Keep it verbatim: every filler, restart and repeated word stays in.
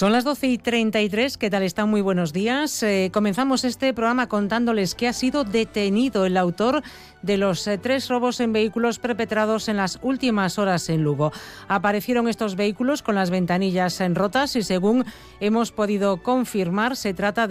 Son las doce y treinta y tres, ¿qué tal están? Muy buenos días. Eh, comenzamos este programa contándoles que ha sido detenido el autor de los eh, tres robos en vehículos perpetrados en las últimas horas en Lugo. Aparecieron estos vehículos con las ventanillas en rotas y, según hemos podido confirmar, se trata de